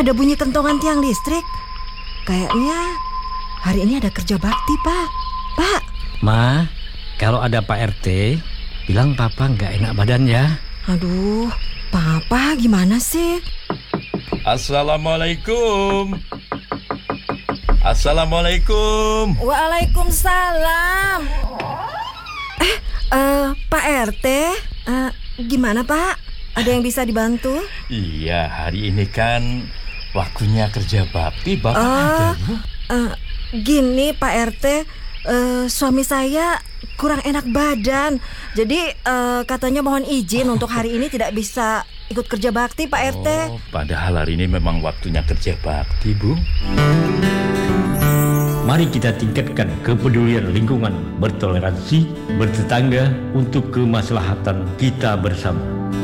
ada bunyi kentongan tiang listrik. Kayaknya hari ini ada kerja bakti, Pak. Pak. Ma, kalau ada Pak RT, bilang Papa nggak enak badan ya. Aduh, Papa gimana sih? Assalamualaikum. Assalamualaikum. Waalaikumsalam. Pak RT, gimana Pak? Ada yang bisa dibantu? Iya, hari ini kan waktunya kerja bakti. Bapak ada, Bu? Gini Pak RT, suami saya kurang enak badan. Jadi katanya mohon izin untuk hari ini tidak bisa ikut kerja bakti Pak RT. Oh, padahal hari ini memang waktunya kerja bakti, Bu. Mari kita tingkatkan kepedulian lingkungan, bertoleransi, bertetangga untuk kemaslahatan kita bersama.